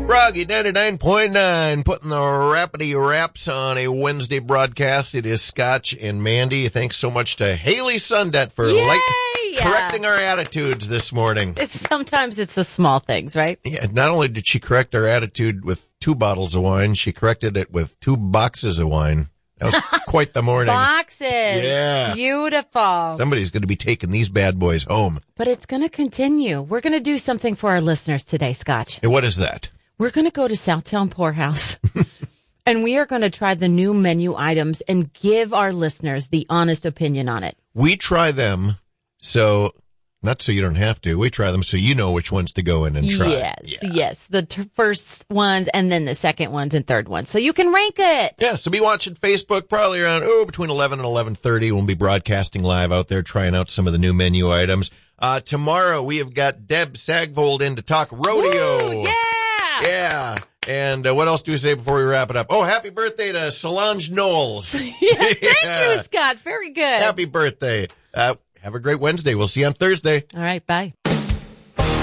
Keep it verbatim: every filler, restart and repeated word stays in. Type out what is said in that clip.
Froggy ninety-nine point nine, putting the rapidy raps on a Wednesday broadcast. It is Scotch and Mandy. Thanks so much to Haley Sundet for Yay! light correcting our attitudes this morning. It's sometimes it's the small things, right? Yeah, not only did she correct our attitude with two bottles of wine, she corrected it with two boxes of wine. That was quite the morning. Boxes. Yeah. Beautiful. Somebody's going to be taking these bad boys home. But it's going to continue. We're going to do something for our listeners today, Scotch. Hey, what is that? We're going to go to Southtown Poorhouse, and we are going to try the new menu items and give our listeners the honest opinion on it. We try them, so, not so you don't have to, we try them so you know which ones to go in and try. Yes, yeah. yes. The t- first ones and then the second ones and third ones. So you can rank it. Yeah, so be watching Facebook probably around, oh, between eleven and eleven thirty. We'll be broadcasting live out there, trying out some of the new menu items. Uh, tomorrow we have got Deb Sagvold in to talk rodeo. Woo, yeah! Yeah. And uh, what else do we say before we wrap it up? Oh, happy birthday to Solange Knowles. yeah, thank yeah. you, Scott. Very good. Happy birthday. Uh, have a great Wednesday. We'll see you on Thursday. All right, bye.